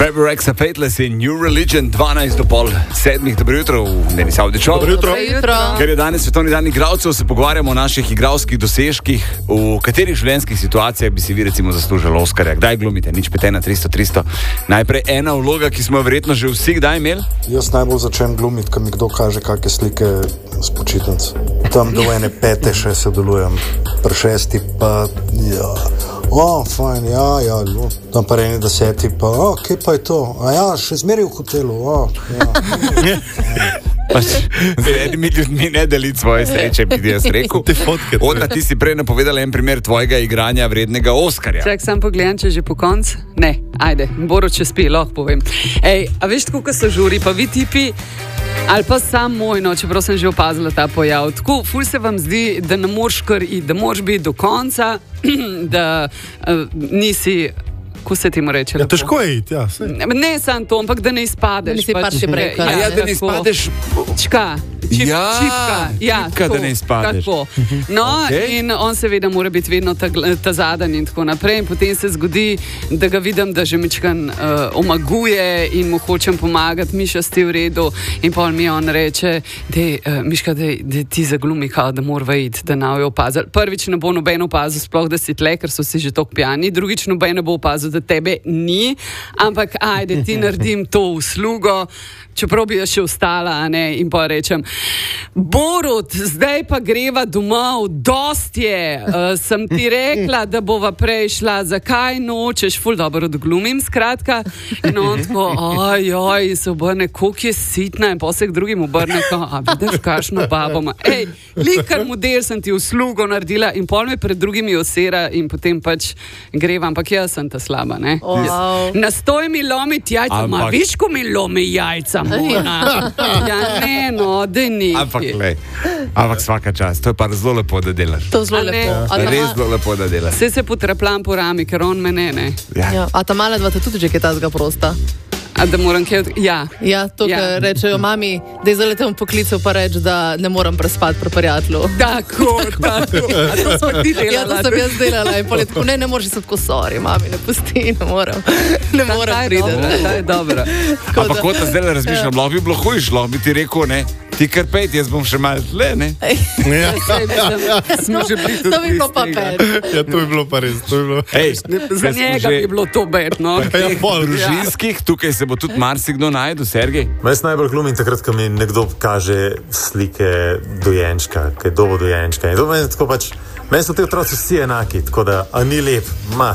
Baby Rexha, Fateless in New Religion, 12:30, dobro jutro v Denis Audio Show. Dobro jutro. Ker je danes svetovni dan igralcev, se pogovarjamo o naših igralskih dosežkih, v katerih življenjskih situacijah bi si vi recimo zaslužili Oskarja. Kdaj glumite? Nič 5 na 300. Najprej ena vloga, ki smo jo verjetno že vsi kdaj imeli. Jaz najbolj začnem glumiti, ko mi kdo kaže kakšne slike z počitnic. Tam do ene 5 še sodelujem, pri 6 pa ja. Fajn, ja, tam pa eni 10, pa, kje pa je to? Še zmeri v hotelu, ja. Enimi ljudmi ne deliti svoje sreče, bi jaz rekel. Onda, ti si prej napovedala en primer tvojega igranja vrednega Oskarja. Čak, sam pogledam, če že po koncu. Ne, ajde, Boro, če spi, lahko povem. A veš, tako so žuri, pa vi tipi, ali pa sam moj, no, čeprav sem že opazila ta pojav. Tako, ful se vam zdi, da ne moreš kar iti, da moraš biti do konca, da nisi... Ko se ti mu reče? Ja, težko je iti, ja. Ne samo to, ampak da ne izpadeš. Ne si pač še prej. Ja, da ne izpadeš... Čka. Čipka, da ne izpadeš. No, okay. In on seveda mora biti vedno ta zadan in tako naprej. In potem se zgodi, da ga vidim, da že mičkan omaguje in mu hočem pomagati, Miša, si v redu. In pol mi on reče, Miška, da ti zaglumi, da mora iti, da nav je opazil. Prvič ne bo noben opazil, sploh da si tle, ker so si že tok pijani. Drugič noben ne bo opazil, da tebe ni. Ampak ajde, ti naredim to uslugo, čeprav bi še ostala, a ne, in pa rečem, Borut, zdaj pa greva domov, dost je, sem ti rekla, da bova prej šla, zakaj nočeš, ful dobro odglumim, skratka, in on tako, ojoj, se obrne, koliko je sitna, in pa se k drugim obrne, a vidiš, kakšno baboma, likar model sem ti uslugo naredila in pol me pred drugimi osera in potem pač greva, ampak jaz sem ta slaba, ne. Wow. Nastoj mi lomiti jajca, ma viš, ko mi lomi jajca, Mona. Ja, ne, no, da ni. Ampak svaka čast, to je pa zelo lepo, da delaš. To zelo lepo. Res zelo lepo, da delaš. Vse se potrapljam po rami, ker on me ne. Ja. A ta mala dva te tudi že kaj tazga prosta? A da moram kaj ja. Ja, to, kar rečejo mami, da je zaletel poklical pa reč, da ne moram prespati pri prijatelju. Tako. A to smo ti delala. Ja, to sem jaz delala in polet, ne moreš se tako, sorry, mami, ne pusti, ne moram. Ne moram priti. Ta je dobra. Ampak kot da zdaj razmišljam, lahko bi bilo hujš, lahko bi ti rekel, ne, ti kar pet, jaz bom še malo tle, ne. Smo že bili tudi to bi bilo pa pet. Ja, to bi bilo pa res, to bi bilo. Za njega bi bilo to bet, no. Družinskih, tukaj se bo tudi marsikdo najdu, Sergej. Jaz najbolj glumim takrat, ko mi nekdo kaže slike dojenčka, kaj je dobo dojenčka. In to meni tako pač, meni so te otroci vsi enaki, tako da, a ni lep,